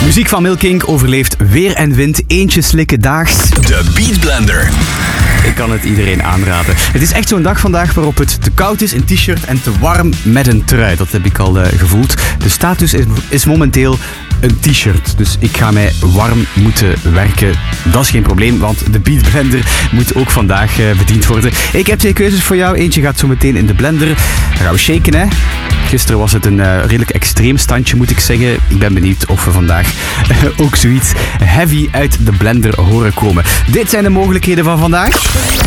Muziek van Milking overleeft weer en wind, eentje slikken daags. De Beat Blender. Ik kan het iedereen aanraden. Het is echt zo'n dag vandaag waarop het te koud is in t-shirt en te warm met een trui. Dat heb ik al gevoeld. De status is momenteel een t-shirt. Dus ik ga mij warm moeten werken. Dat is geen probleem, want de Beat Blender moet ook vandaag bediend worden. Ik heb 2 keuzes voor jou. Eentje gaat zo meteen in de blender. Dan gaan we shaken, hè. Gisteren was het een redelijk extreem standje, moet ik zeggen. Ik ben benieuwd of we vandaag ook zoiets heavy uit de blender horen komen. Dit zijn de mogelijkheden van vandaag.